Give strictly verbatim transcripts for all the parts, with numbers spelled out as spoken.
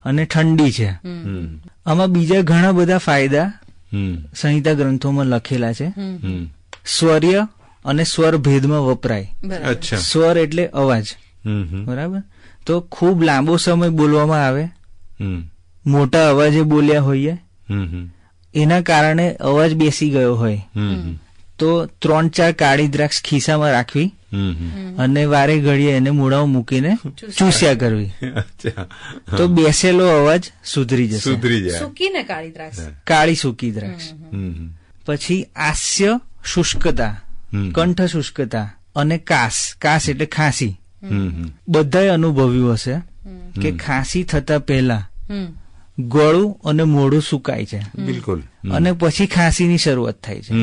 અને ઠંડી છે. આમાં બીજા ઘણા બધા ફાયદા સંહિતા ગ્રંથોમાં લખેલા છે. સ્વર્ય અને સ્વર ભેદમાં વપરાય. સ્વર એટલે અવાજ, બરાબર? તો ખૂબ લાંબો સમય બોલવામાં આવે, મોટા અવાજે બોલ્યા હોઈએ, એના કારણે અવાજ બેસી ગયો હોય તો ત્રણ ચાર કાળી દ્રાક્ષ ખિસ્સામાં રાખવી અને વારે ઘડીએ એને મોઢામાં મૂકીને ચૂસ્યા કરવી, તો બેસેલો અવાજ સુધરી જશે. સૂકીને કાળી દ્રાક્ષ, કાળી સૂકી દ્રાક્ષ. પછી આસ્ય શુષ્કતા, કંઠ શુષ્કતા અને કાસ. કાસ એટલે ખાંસી. બધાએ અનુભવ્યું હશે કે ખાંસી થતા પહેલા ગળું અને મોઢું સુકાય છે, બિલકુલ, અને પછી ખાંસીની શરૂઆત થાય છે.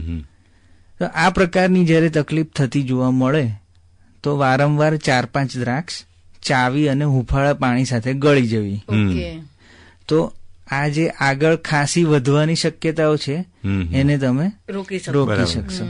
તો આ પ્રકારની જયારે તકલીફ થતી જોવા મળે તો વારંવાર ચાર પાંચ દ્રાક્ષ ચાવી અને હુંફાળા પાણી સાથે ગળી જવી. તો આ જે આગળ ખાંસી વધવાની શક્યતાઓ છે એને તમે રોકી શકશો.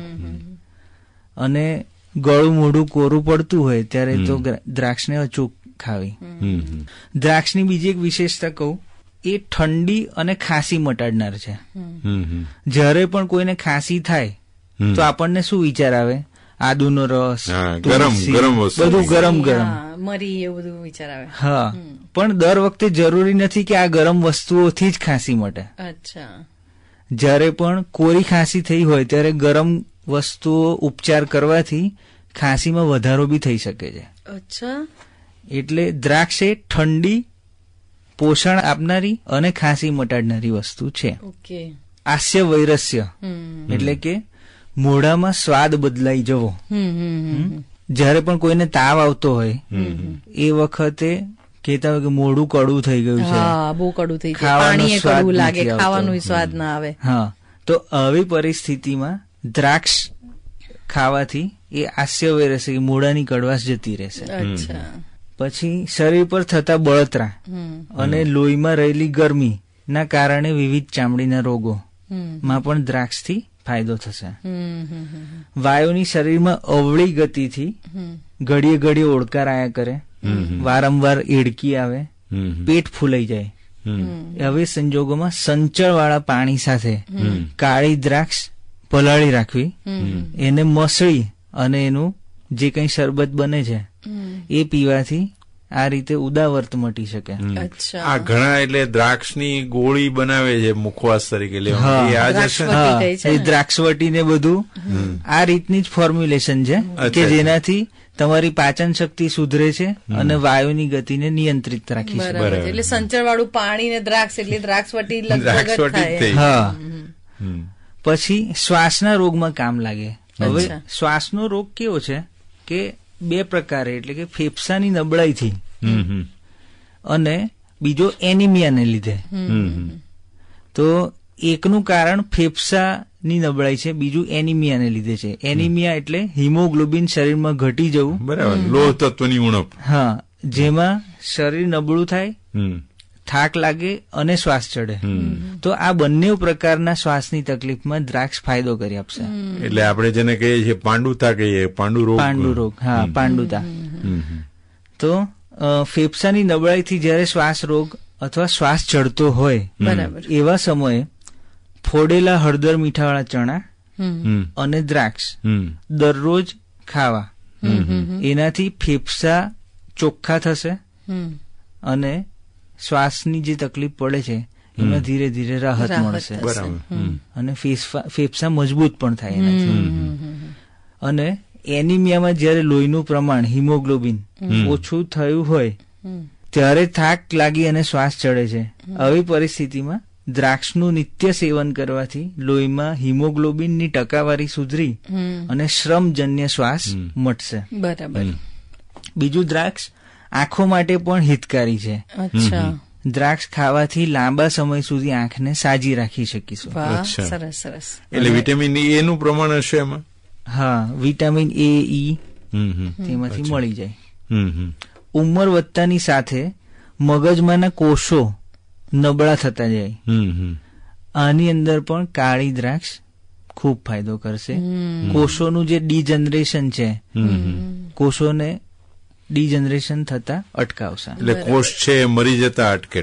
અને ગળું મોઢું કોરું પડતું હોય ત્યારે તો દ્રાક્ષને અચૂક ખાવી. દ્રાક્ષની બીજી એક વિશેષતા કહું, એ ઠંડી અને ખાંસી મટાડનાર છે. જ્યારે પણ કોઈને ખાંસી થાય તો આપણને શું વિચાર આવે? આદુનો રસ, ગરમ ગરમ બધું ગરમ ગરમ મરી, એવું બધું વિચાર આવે. હા, પણ દર વખતે જરૂરી નથી કે આ ગરમ વસ્તુઓથી જ ખાંસી મટે. અચ્છા. જ્યારે પણ કોરી ખાંસી થઈ હોય ત્યારે ગરમ વસ્તુઓ ઉપચાર કરવાથી ખાંસીમાં વધારો બી થઈ શકે છે. અચ્છા. એટલે દ્રાક્ષ એ ઠંડી, પોષણ આપનારી અને ખાંસી મટાડનારી વસ્તુ છે. આસ્ય વૈરસ્ય એટલે કે મોઢામાં સ્વાદ બદલાઈ જવો. જયારે પણ કોઈને તાવ આવતો હોય એ વખતે કહેતા હોય કે મોઢું કડવું થઈ ગયું છે, બહુ કડવું થઈ ગયું, પાણી કડવું લાગે, ખાવાનું સ્વાદ ના આવે. હા, તો આવી પરિસ્થિતિમાં દ્રાક્ષ ખાવાથી એ આસ્ય વૈરસ્ય, મોઢાની કડવાશ જતી રહેશે. પછી શરીર પર થતા બળતરા અને લોહીમાં રહેલી ગરમી ના કારણે વિવિધ ચામડીના રોગો માં પણ દ્રાક્ષથી ફાયદો થશે. વાયુની શરીરમાં અવળી ગતિથી ઘડીએ ઘડીએ ઓળકાર આયા કરે, વારંવાર એડકી આવે, પેટ ફૂલાઈ જાય. હવે સંજોગોમાં સંચળ વાળા પાણી સાથે કાળી દ્રાક્ષ પલાળી રાખવી, એને મસળી અને એનું જે કઈ શરબત બને છે એ પીવાથી આ રીતે ઉદાવર્ત મટી શકે. આ ઘણા એટલે દ્રાક્ષની ગોળી બનાવે છે મુખવાસ તરીકે લેવા, દ્રાક્ષવટી ને બધું આ રીતની જ ફોર્મ્યુલેશન છે કે જેનાથી તમારી પાચન શક્તિ સુધરે છે અને વાયુની ગતિને નિયંત્રિત રાખી છે. એટલે સંચળ વાળું પાણી ને દ્રાક્ષ એટલે દ્રાક્ષવટી લગભગ. હા. પછી શ્વાસના રોગમાં કામ લાગે. હવે શ્વાસનો રોગ કેવો છે કે બે પ્રકારે, એટલે કે ફેફસાની નબળાઈથી અને બીજો એનિમિયાને લીધે. તો એકનું કારણ ફેફસાની નબળાઈ છે, બીજું એનિમિયાને લીધે છે. એનિમિયા એટલે હિમોગ્લોબિન શરીરમાં ઘટી જવું, બરાબર, લોહ તત્વની ઉણપ. હા, જેમાં શરીર નબળું થાય, થાક લાગે અને શ્વાસ ચડે. તો આ બંને પ્રકારના શ્વાસની તકલીફમાં દ્રાક્ષ ફાયદો કરી આપશે. એટલે આપણે જેને કહીએ છીએ પાંડુતા કહીએ, પાંડુ રોગ. પાંડુ રોગ, હા, પાંડુતા. તો ફેફસાની નબળાઈથી જયારે શ્વાસ રોગ અથવા શ્વાસ ચડતો હોય, બરાબર, એવા સમયે ફોડેલા હળદર મીઠાવાળા ચણા અને દ્રાક્ષ દરરોજ ખાવા, એનાથી ફેફસા ચોખ્ખા થશે અને શ્વાસની જે તકલીફ પડે છે એમાં ધીરે ધીરે રાહત મળશે. અને ફેફસા મજબૂત પણ થાય એનાથી. અને એનિમિયામાં જયારે લોહીનું પ્રમાણ, હિમોગ્લોબિન ઓછું થયું હોય ત્યારે થાક લાગી અને શ્વાસ ચડે છે. આવી પરિસ્થિતિમાં દ્રાક્ષનું નિત્ય સેવન કરવાથી લોહીમાં હિમોગ્લોબિનની ટકાવારી સુધરી અને શ્રમજન્ય શ્વાસ મટશે. બરાબર. બીજું, દ્રાક્ષ આંખો માટે પણ હિતકારી છે. દ્રાક્ષ ખાવાથી લાંબા સમય સુધી આંખને સાજી રાખી શકીશું. સરસ સરસ. એટલે વિટામિન એ નું પ્રમાણ હશે એમાં? હા, વિટામિન એ, ઈ તેમાંથી મળી જાય. ઉંમર વધતાની સાથે મગજમાંના કોષો નબળા થતા જાય. આની અંદર પણ કાળી દ્રાક્ષ ખૂબ ફાયદો કરશે. કોષોનું જે ડીજનરેશન છે, કોષોને ડીજનરેશન થતા અટકાવશે. એટલે કોષ છે મરી જતા અટકે.